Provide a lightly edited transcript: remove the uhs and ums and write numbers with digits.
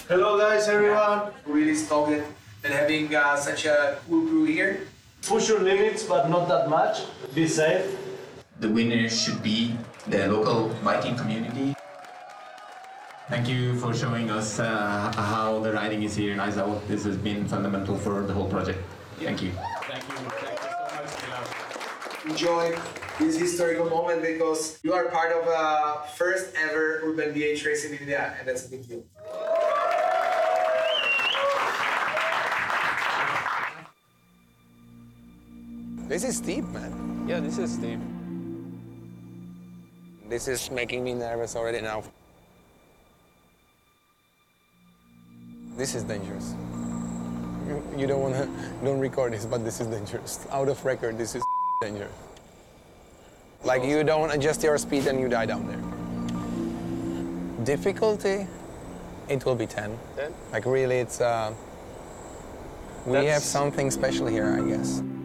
Hello guys, everyone. Really stoked and having such a cool crew here. Push your limits, but not that much. Be safe. The winner should be the local biking community. Thank you for showing us how the riding is here in Aizawl. This has been fundamental for the whole project. Thank you. Thank you so much, Milan. Enjoy this historical moment because you are part of a first ever urban BH race in India, and that's a big deal. This is steep, man. Yeah, this is steep. This is making me nervous already now. This is dangerous. You don't record this, but this is dangerous. Out of record, this is dangerous. Like you don't adjust your speed and you die down there. Difficulty, it will be 10. 10? Like really, it's, we have something special here, I guess.